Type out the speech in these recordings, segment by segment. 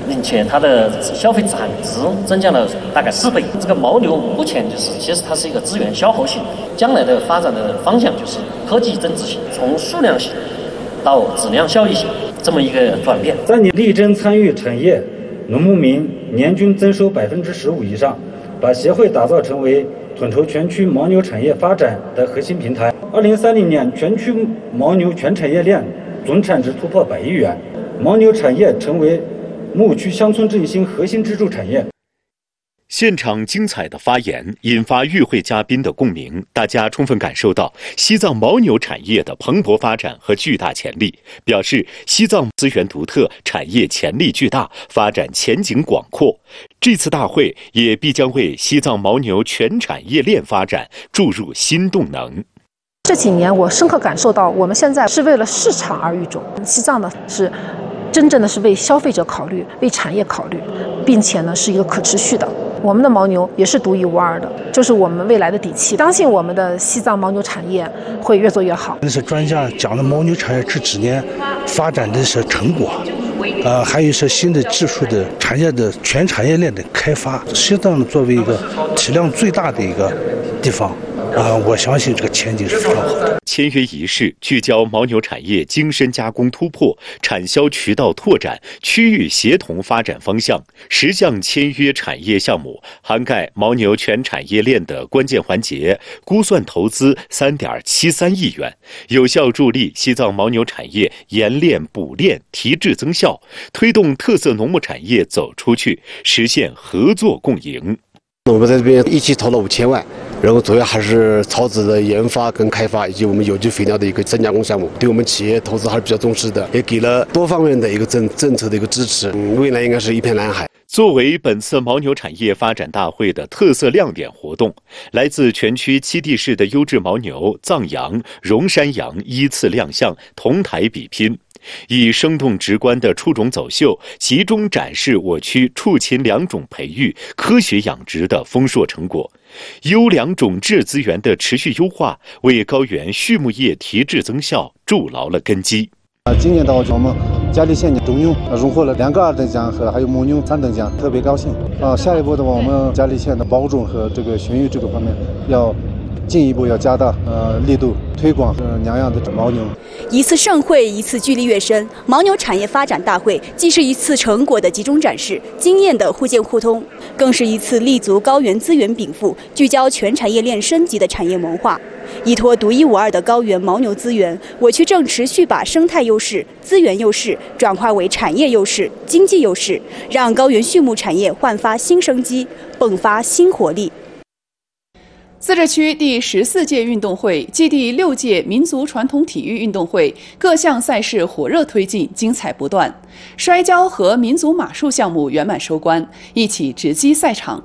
并且它的消费产值增加了大概4倍。这个牦牛目前其实它是一个资源消耗型，将来的发展的方向就是科技增值型，从数量型到质量效益型这么一个转变。 3年力争参与产业，农牧民年均增收15%以上，把协会打造成为统筹全区牦牛产业发展的核心平台。2030年，全区牦牛全产业链总产值突破100亿元，牦牛产业成为牧区乡村振兴核心支柱产业。 现场精彩的发言引发与会嘉宾的共鸣，大家充分感受到西藏牦牛产业的蓬勃发展和巨大潜力，表示西藏资源独特，产业潜力巨大，发展前景广阔。这次大会也必将为西藏牦牛全产业链发展注入新动能。 这几年我深刻感受到，我们现在是为了市场而育种，西藏呢是真正的是为消费者考虑，为产业考虑，并且呢是一个可持续的。我们的牦牛也是独一无二的，就是我们未来的底气。相信我们的西藏牦牛产业会越做越好。 那是专家讲的牦牛产业这几年发展的是成果，还有是新的技术的产业的全产业链的开发。西藏作为一个体量最大的一个地方，我相信这个前景是非常好的。 签约仪式聚焦牦牛产业精深加工突破、产销渠道拓展、区域协同发展方向10项签约产业项目，涵盖牦牛全产业链的关键环节，估算投资3.73亿元，有效助力西藏牦牛产业研炼补炼、提质增效，推动特色农牧产业走出去，实现合作共赢。 我们在这边一起投了5000万，然后主要还是草籽的研发跟开发，以及我们有机肥料的一个增加工项目，对我们企业投资还是比较重视的，也给了多方面的一个政策的一个支持，未来应该是一片蓝海。 作为本次牦牛产业发展大会的特色亮点活动，来自全区7地市的优质牦牛、藏羊、绒山羊依次亮相，同台比拼。以生动直观的畜种走秀，集中展示我区畜禽良种培育、科学养殖的丰硕成果，优良种质资源的持续优化，为高原畜牧业提质增效筑牢了根基。 今年的话，我们嘉里县中牛荣获了2个2等奖和还有母牛3等奖，特别高兴。下一步的话，我们嘉里县的保种和这个驯育这个方面要进一步要加大力度推广两样的牦牛。 一次盛会，一次距离越深。牦牛产业发展大会既是一次成果的集中展示、经验的互鉴互通，更是一次立足高原资源禀赋、聚焦全产业链升级的产业文化。依托独一无二的高原牦牛资源，我区正持续把生态优势、资源优势转化为产业优势、经济优势，让高原畜牧产业焕发新生机，迸发新活力。 自治区第14届运动会暨第6届民族传统体育运动会各项赛事火热推进，精彩不断。摔跤和民族马术项目圆满收官，一起直击赛场。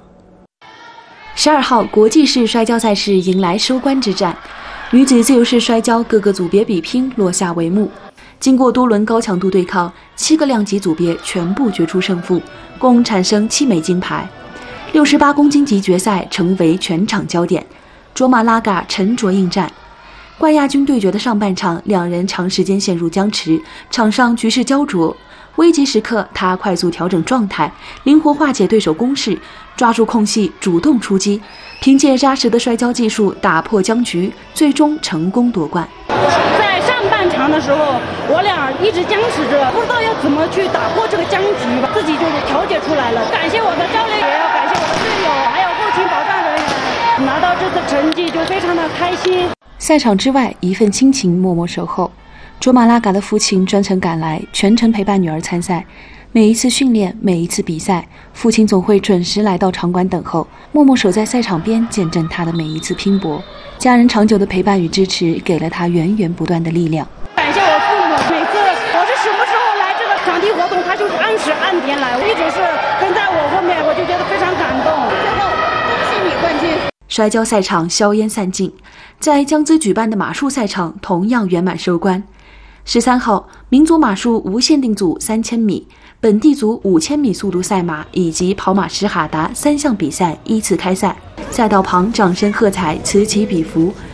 12号，国际式摔跤赛事迎来收官之战，女子自由式摔跤各个组别比拼落下帷幕。经过多轮高强度对抗，7个量级组别全部决出胜负，共产生7枚金牌。68公斤级决赛成为全场焦点，卓玛拉嘎沉着应战。冠亚军对决的上半场，两人长时间陷入僵持，场上局势焦灼。危急时刻，他快速调整状态，灵活化解对手攻势，抓住空隙主动出击，凭借扎实的摔跤技术打破僵局，最终成功夺冠。 在上半场的时候，我俩一直僵持着，不知道要怎么去打破这个僵局，自己就是调节出来了。感谢我的教练，也要感谢我的队友，还有后勤保障人员，拿到这次成绩就非常的开心。 赛场之外，一份亲情默默守候。卓玛拉嘎的父亲专程赶来，全程陪伴女儿参赛。每一次训练，每一次比赛，父亲总会准时来到场馆等候，默默守在赛场边，见证他的每一次拼搏。家人长久的陪伴与支持，给了他源源不断的力量。 感谢我父母，每次我是什么时候来这个场地活动，他就是按时按点来，我一直是跟在我后面，我就觉得非常感动。最后，恭喜你冠军！ 摔跤赛场硝烟散尽，在江孜举办的马术赛场同样圆满收官。13号，民族马术无限定组3000米、本地组5000米速度赛马以及跑马什哈达3项比赛依次开赛。赛道旁掌声喝彩，此起彼伏，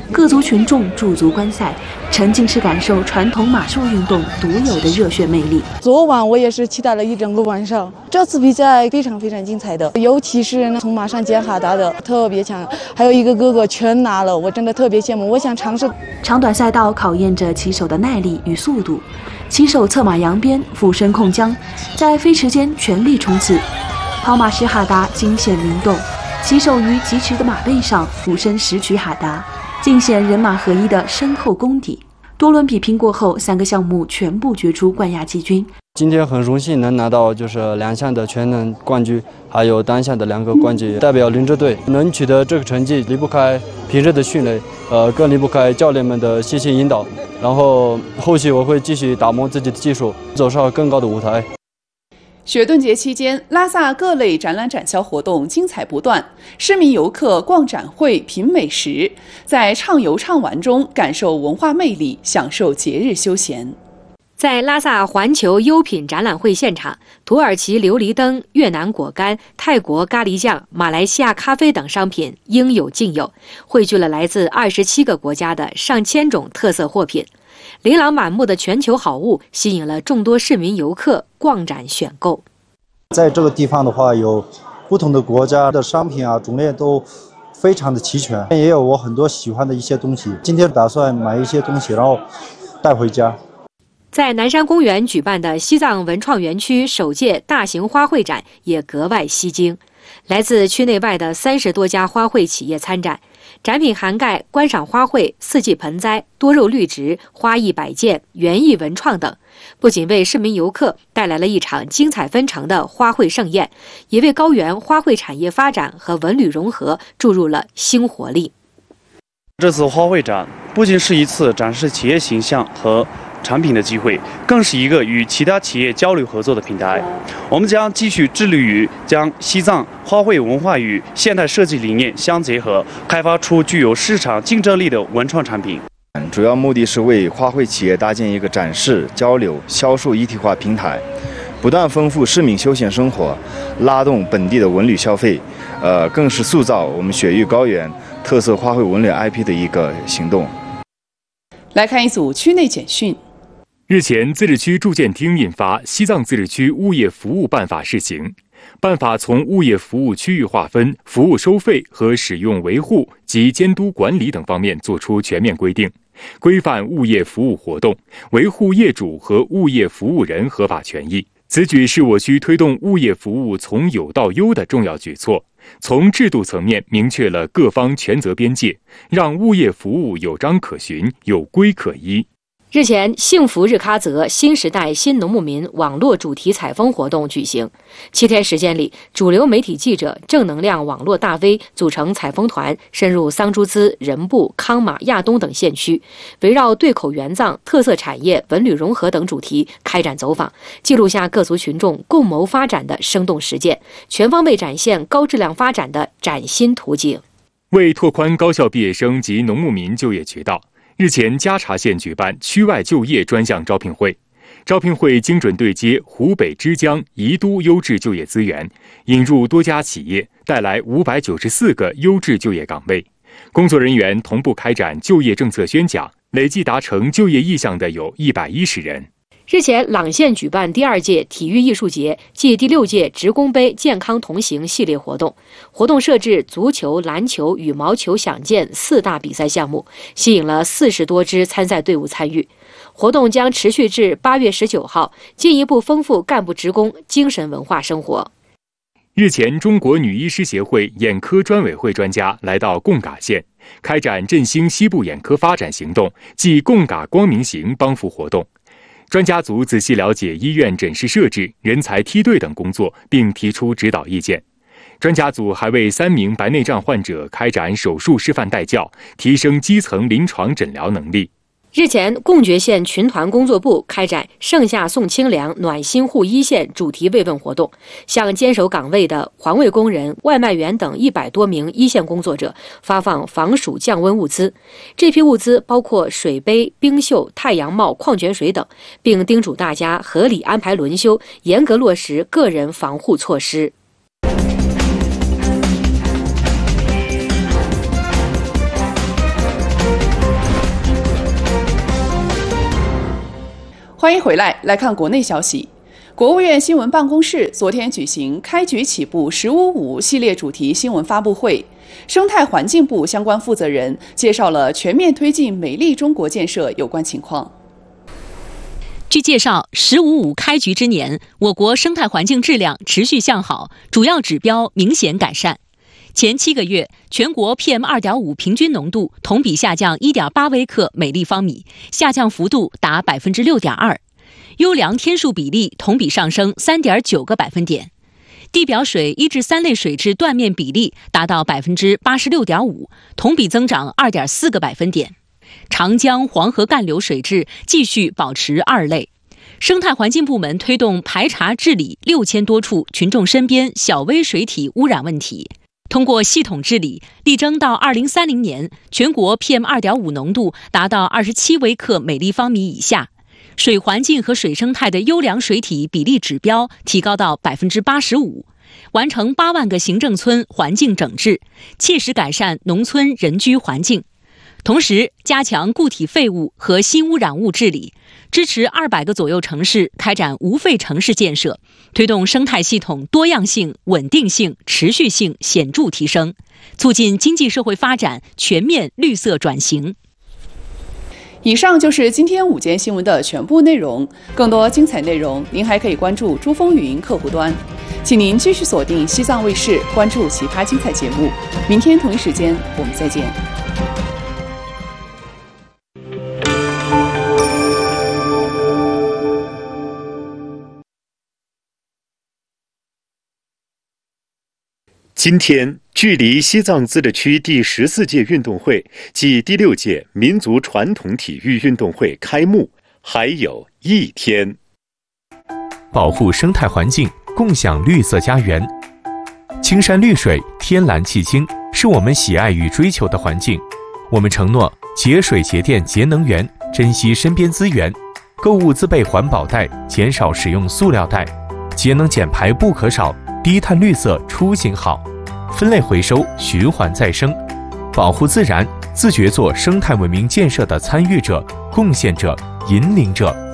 各族群众驻足观赛，沉浸式感受传统马术运动独有的热血魅力。 昨晚我也是期待了一整个晚上，这次比赛非常精彩的，尤其是从马上捡哈达的特别强，还有一个哥哥全拿了，我真的特别羡慕，我想尝试。 长短赛道考验着骑手的耐力与速度，骑手策马扬鞭，俯身控缰，在飞驰间全力冲刺。跑马时哈达惊现灵动，骑手于疾驰的马背上俯身拾取哈达，尽显人马合一的深厚功底。多轮比拼过后，3个项目全部决出冠亚季军。 今天很荣幸能拿到2项的全能冠军，还有单项的2个冠军，代表林芝队能取得这个成绩，离不开平日的训练，更离不开教练们的细心引导。然后后续我会继续打磨自己的技术，走上更高的舞台。 雪顿节期间，拉萨各类展览展销活动精彩不断，市民游客逛展会、品美食，在畅游畅玩中感受文化魅力，享受节日休闲。 在拉萨环球优品展览会现场，土耳其琉璃灯、越南果干、泰国咖喱酱、马来西亚咖啡等商品应有尽有，汇聚了来自27个国家的上千种特色货品。琳琅满目的全球好物吸引了众多市民游客逛展选购。 在这个地方的话，有不同的国家的商品啊，种类都非常的齐全，也有我很多喜欢的一些东西。今天打算买一些东西，然后带回家。 在南山公园举办的西藏文创园区首届大型花卉展也格外吸睛，来自区内外的30多家花卉企业参展。展品涵盖观赏花卉、四季盆栽、多肉绿植、花艺摆件、园艺文创等，不仅为市民游客带来了一场精彩纷呈的花卉盛宴，也为高原花卉产业发展和文旅融合注入了新活力。 这次花卉展不仅是一次展示企业形象和产品的机会，更是一个与其他企业交流合作的平台。我们将继续致力于将西藏花卉文化与现代设计理念相结合，开发出具有市场竞争力的文创产品。 主要目的是为花卉企业搭建一个展示、交流、销售一体化平台，不断丰富市民休闲生活，拉动本地的文旅消费，更是塑造我们雪域高原特色花卉文旅 IP 的一个行动。 来看一组区内简讯。 日前，自治区住建厅印发《西藏自治区物业服务办法》试行。办法从物业服务区域划分、服务收费和使用维护及监督管理等方面作出全面规定，规范物业服务活动，维护业主和物业服务人合法权益。此举是我区推动物业服务从有到优的重要举措，从制度层面明确了各方权责边界，让物业服务有章可循、有规可依。 日前，幸福日喀则新时代新农牧民网络主题采风活动举行。7天时间里，主流媒体记者、正能量网络大 V 组成采风团，深入桑珠孜、仁布、康马、亚东等县区，围绕对口援藏、特色产业、文旅融合等主题开展走访，记录下各族群众共谋发展的生动实践，全方位展现高质量发展的崭新图景。 为拓宽高校毕业生及农牧民就业渠道，日前，嘉查县举办区外就业专项招聘会。招聘会精准对接湖北之江、宜都优质就业资源，引入多家企业，带来594个优质就业岗位。工作人员同步开展就业政策宣讲，累计达成就业意向的有110人。 日前，朗县举办第2届体育艺术节暨第6届职工杯健康同行系列活动。活动设置足球、篮球、羽毛球、响箭4大比赛项目，吸引了40多支参赛队伍参与。活动将持续至8月19号，进一步丰富干部职工精神文化生活。 日前，中国女医师协会眼科专委会专家来到贡嘎县，开展振兴西部眼科发展行动暨贡嘎光明行帮扶活动。专家组仔细了解医院诊室设置、人才梯队等工作，并提出指导意见。专家组还为3名白内障患者开展手术示范带教，提升基层临床诊疗能力。 日前，贡觉县群团工作部开展盛夏送清凉、暖心护一线主题慰问活动，向坚守岗位的环卫工人、外卖员等100多名一线工作者发放防暑降温物资。这批物资包括水杯、冰袖、太阳帽、矿泉水等，并叮嘱大家合理安排轮休，严格落实个人防护措施。 欢迎回来，来看国内消息。国务院新闻办公室昨天举行开局起步“15+5”系列主题新闻发布会，生态环境部相关负责人介绍了全面推进美丽中国建设有关情况。 据介绍，“15+5”开局之年，我国生态环境质量持续向好，主要指标明显改善。前7个月，全国 PM2.5 平均浓度同比下降 1.8 微克每立方米，下降幅度达 6.2%。优良天数比例同比上升 3.9个百分点，地表水1至3类水质断面比例达到 86.5%， 同比增长 2.4个百分点。长江、黄河干流水质继续保持2类。生态环境部门推动排查治理6000多处群众身边小微水体污染问题，通过系统治理，力争到2030年，全国 PM2.5 浓度达到27微克每立方米以下。水环境和水生态的优良水体比例指标提高到 85%， 完成8万个行政村环境整治，切实改善农村人居环境。同时，加强固体废物和新污染物治理，支持200个左右城市开展无废城市建设，推动生态系统多样性、稳定性、持续性显著提升，促进经济社会发展全面绿色转型。 以上就是今天午间新闻的全部内容。更多精彩内容，您还可以关注珠峰语音客户端。请您继续锁定西藏卫视，关注其他精彩节目。明天同一时间，我们再见。 今天距离西藏自治区第14届运动会暨第6届民族传统体育运动会开幕还有1天。 保护生态环境，共享绿色家园。青山绿水，天蓝气清，是我们喜爱与追求的环境。我们承诺节水节电节能源，珍惜身边资源，购物自备环保袋，减少使用塑料袋，节能减排不可少，低碳绿色出行好，分类回收，循环再生，保护自然，自觉做生态文明建设的参与者、贡献者、引领者。